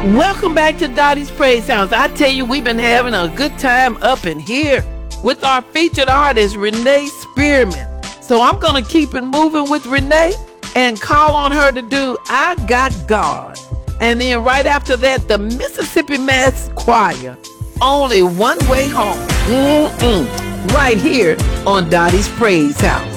Welcome back to Dottie's Praise House. I tell you, we've been having a good time up in here with our featured artist, Renee Spearman. So I'm going to keep it moving with Renee and call on her to do I Got God. And then right after that, the Mississippi Mass Choir, Only One Way Home. Right here on Dottie's Praise House.